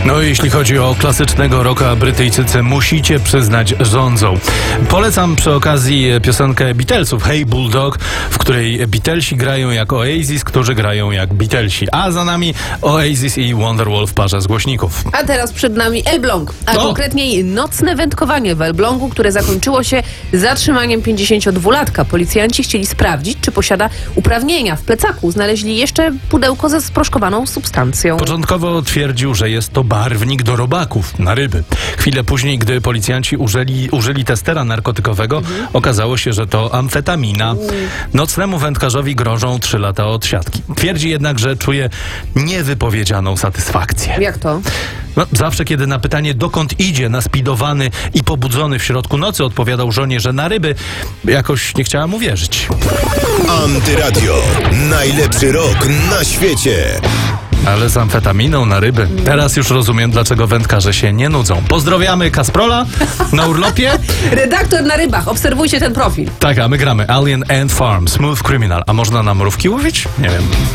No jeśli chodzi o klasycznego rocka, Brytyjczycy musicie przyznać rządzą. Polecam przy okazji piosenkę Beatlesów Hey Bulldog, w której Beatlesi grają jak Oasis, którzy grają jak Beatlesi. A za nami Oasis i Wonderwall w parze z głośników. A teraz przed nami Elbląg, a konkretniej nocne wędkowanie w Elblągu, które zakończyło się zatrzymaniem 52-latka. Policjanci chcieli sprawdzić, czy posiada uprawnienia. W plecaku znaleźli jeszcze pudełko ze sproszkowaną substancją. Początkowo twierdził, że jest to barwnik do robaków na ryby. Chwilę później, gdy policjanci użyli testera narkotykowego, okazało się, że to amfetamina. Nocnemu wędkarzowi grożą 3 lata odsiadki. Twierdzi jednak, że czuje niewypowiedzianą satysfakcję. Jak to? No, zawsze, kiedy na pytanie, dokąd idzie, naspidowany i pobudzony w środku nocy, odpowiadał żonie, że na ryby, jakoś nie chciała mu wierzyć. Antyradio. Najlepszy rok na świecie. Ale z amfetaminą na ryby. Teraz już rozumiem, dlaczego wędkarze się nie nudzą. Pozdrawiamy Kasprola na urlopie. Redaktor na rybach, obserwujcie ten profil. Tak, a my gramy Alien Ant Farm, Smooth Criminal. A można na mrówki łowić? Nie wiem.